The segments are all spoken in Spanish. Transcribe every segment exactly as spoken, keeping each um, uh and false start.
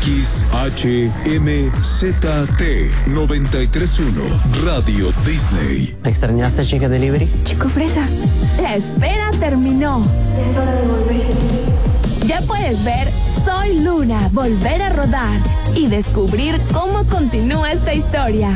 X H M Z T noventa y tres punto uno Radio Disney. ¿Extrañaste Chica Delivery? Chico Fresa, la espera terminó. Es hora de volver. Ya puedes ver Soy Luna volver a rodar y descubrir cómo continúa esta historia.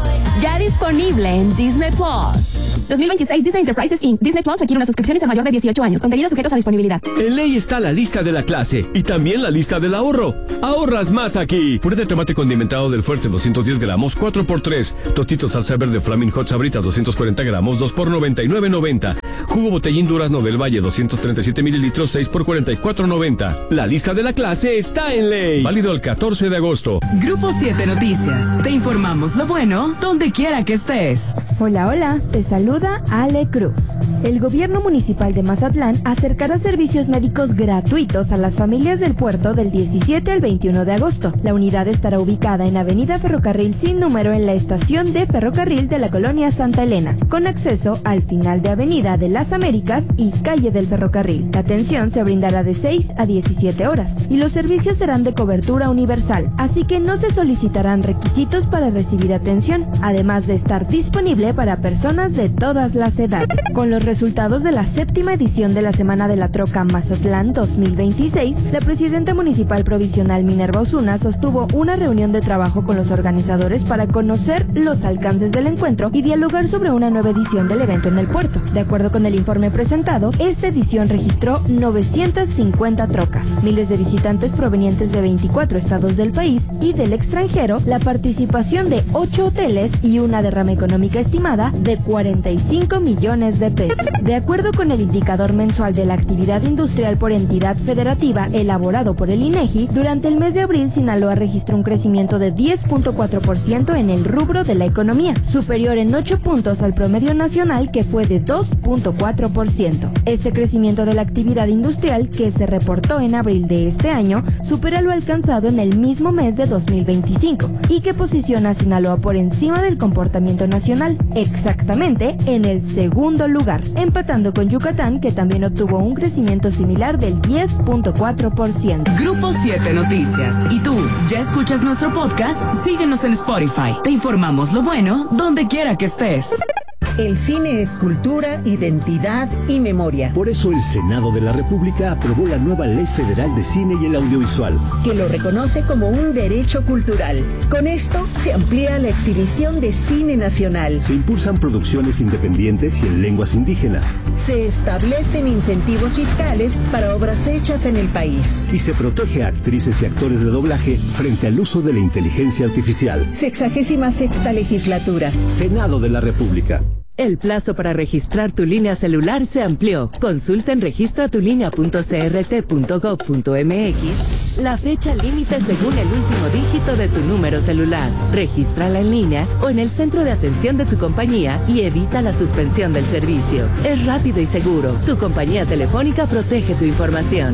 Ya disponible en Disney Plus. dos mil veintiséis Disney Enterprises incorporated. Disney Plus requiere una suscripción a mayor de dieciocho años. Contenidos sujetos a disponibilidad. En ley está la lista de la clase y también la lista del ahorro. Ahorras más aquí. Puré de tomate condimentado del Fuerte doscientos diez gramos, cuatro por tres. Tostitos salsa verde Flaming Hot Sabritas doscientos cuarenta gramos, dos por noventa y nueve noventa. Jugo botellín durazno del Valle doscientos treinta y siete mililitros, seis por cuarenta y cuatro noventa. La lista de la clase está en ley. Válido el catorce de agosto. Grupo siete Noticias. Te informamos lo bueno donde quiera que estés. Hola, hola. Te saluda Ale Cruz. El gobierno municipal de Mazatlán acercará servicios médicos gratuitos a las familias del puerto del diecisiete al veintiuno de agosto. La unidad estará ubicada en Avenida Ferrocarril sin número en la estación de ferrocarril de la colonia Santa Elena, con acceso al final de Avenida de las Américas y calle del ferrocarril. La atención se brindará de seis a diecisiete horas y los servicios serán de cobertura universal, así que no se solicitarán requisitos para recibir atención, además de estar disponible para personas de todas las edades. Con los resultados de la séptima edición de la Semana de la Troca Mazatlán dos mil veintiséis, la presidenta municipal provisional Minerva Osuna sostuvo una reunión de trabajo con los organizadores para conocer los alcances del encuentro y dialogar sobre una nueva edición del evento en el puerto. De acuerdo con el informe presentado, esta edición registró novecientas cincuenta trocas, miles de visitantes provenientes de veinticuatro estados del país y del extranjero, la participación de ocho hoteles y una derrama económica estimada de cuarenta y cinco millones de pesos. De acuerdo con el indicador mensual de la actividad industrial por entidad federativa elaborado por el INEGI, durante el mes de abril Sinaloa registró un crecimiento de diez punto cuatro por ciento en el rubro de la economía, superior en ocho puntos al promedio nacional que fue de dos punto cuatro por ciento. Este crecimiento de la actividad industrial que se reportó en abril de este año supera lo alcanzado en el mismo mes de dos mil veinticinco y que posiciona a Sinaloa por encima del comportamiento nacional, exactamente en el segundo lugar, empatando con Yucatán, que también obtuvo un crecimiento similar del diez punto cuatro por ciento. Grupo siete Noticias. ¿Y tú, ya escuchas nuestro podcast? Síguenos en Spotify. Te informamos lo bueno donde quiera que estés. El cine es cultura, identidad y memoria. Por eso el Senado de la República aprobó la nueva Ley Federal de Cine y el Audiovisual, que lo reconoce como un derecho cultural. Con esto se amplía la exhibición de cine nacional. Se impulsan producciones independientes y en lenguas indígenas. Se establecen incentivos fiscales para obras hechas en el país. Y se protege a actrices y actores de doblaje frente al uso de la inteligencia artificial. Sexagésima sexta legislatura. Senado de la República. El plazo para registrar tu línea celular se amplió. Consulta en registra tu línea punto c r t punto gov punto m x la fecha límite según el último dígito de tu número celular. Regístrala en línea o en el centro de atención de tu compañía y evita la suspensión del servicio. Es rápido y seguro. Tu compañía telefónica protege tu información.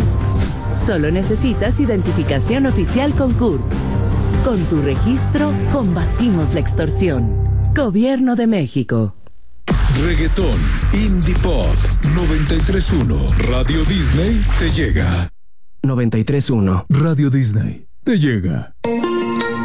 Solo necesitas identificación oficial con C U R P. Con tu registro, combatimos la extorsión. Gobierno de México. Reggaetón, Indie Pop, noventa y tres punto uno. Radio Disney te llega. noventa y tres punto uno. Radio Disney te llega.